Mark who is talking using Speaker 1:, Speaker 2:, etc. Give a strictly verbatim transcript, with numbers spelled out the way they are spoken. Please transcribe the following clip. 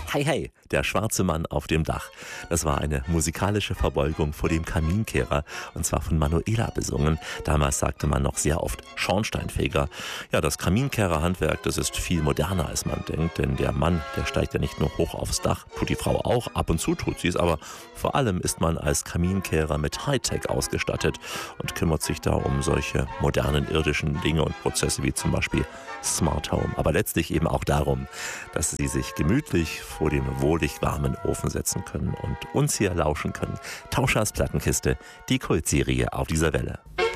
Speaker 1: Hey, hey, der schwarze Mann auf dem Dach. Das war eine musikalische Verbeugung vor dem Kaminkehrer, und zwar von Manuela besungen. Damals sagte man noch sehr oft Schornsteinfeger. Ja, das Kaminkehrerhandwerk, das ist viel moderner, als man denkt, denn der Mann, der steigt ja nicht nur hoch aufs Dach, tut die Frau auch, ab und zu tut sie es, aber vor allem ist man als Kaminkehrer mit Hightech ausgestattet und kümmert sich da um solche modernen irdischen Dinge und Prozesse wie zum Beispiel Smart Home. Aber letztlich eben auch darum, dass sie sich gemütlich vor dem wohlig warmen Ofen setzen können und uns hier lauschen können. Tauschers Plattenkiste, die Kultserie auf dieser Welle.